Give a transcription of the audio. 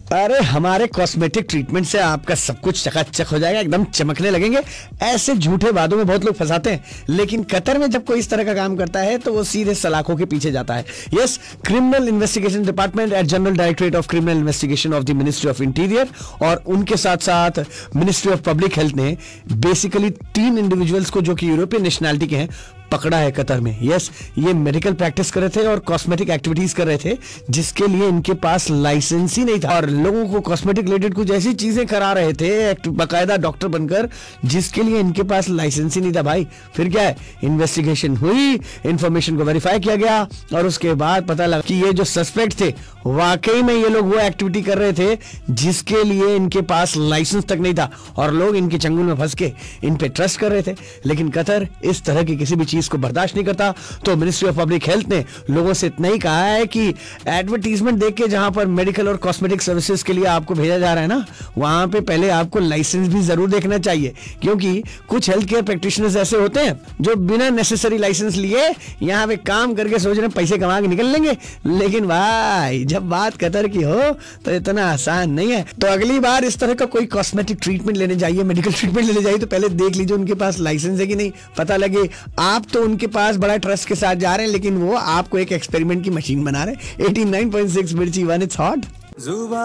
अरे हमारे cosmetic treatment से आपका सब कुछ चकाचक हो जाएगा, एकदम चमकने लगेंगे। ऐसे झूठे वादों में बहुत लोग फंसाते हैं, लेकिन कतर में जब कोई इस तरह का काम करता है तो वो सीधे सलाखों के पीछे जाता है। Yes, criminal investigation department at general directorate of criminal investigation of the ministry of interior और उनके साथ साथ मिनिस्ट्री ऑफ पब्लिक हेल्थ ने बेसिकली 3 इंडिविजुअल्स को जो कि यूरोपियन नेशनैलिटी के हैं पकड़ा है कतर में। यस, ये मेडिकल प्रैक्टिस कर रहे थे और कॉस्मेटिक एक्टिविटीज कर रहे थे जिसके लिए इनके पास लाइसेंस ही नहीं था, और लोगों को कॉस्मेटिक रिलेटेड कुछ ऐसी चीजें करा रहे थे बाकायदा डॉक्टर बनकर जिसके लिए इनके पास लाइसेंस ही नहीं था भाई। फिर क्या है, इन्वेस्टिगेशन हुई, इंफॉर्मेशन को वेरीफाई किया गया और उसके बाद पता लगा कि ये जो सस्पेक्ट थे वाकई में ये लोग वो एक्टिविटी कर रहे थे जिसके लिए इनके पास लाइसेंस तक नहीं था, और लोग इनके चंगुल में फंस के इन पे ट्रस्ट कर रहे थे। लेकिन कतर इस तरह की किसी भी चीज को बर्दाश्त नहीं करता, तो मिनिस्ट्री ऑफ पब्लिक हेल्थ ने लोगों से इतना ही कहा है कि एडवर्टीजमेंट देख के जहां पर मेडिकल और कॉस्मेटिक सर्विसेज के लिए आपको भेजा जा रहा है ना, वहां पे पहले आपको लाइसेंस भी जरूर देखना चाहिए, क्योंकि कुछ हेल्थ केयर प्रैक्टिशनर्स ऐसे होते हैं जो बिना नेसेसरी लाइसेंस लिए यहाँ पे काम करके सोच रहे हैं पैसे कमा के निकल लेंगे। लेकिन भाई जब बात कतर की हो तो इतना आसान नहीं है। तो अगली बार इस तरह का कोई कॉस्मेटिक ट्रीटमेंट लेने जाइए, मेडिकल ट्रीटमेंट लेने जाइए, तो पहले देख लीजिए उनके पास लाइसेंस है कि नहीं। पता लगे आप तो उनके पास बड़ा ट्रस्ट के साथ जा रहे हैं, लेकिन वो आपको एक एक्सपेरिमेंट की मशीन बना रहे हैं। 89.6 मिर्ची वन, इट्स हॉट।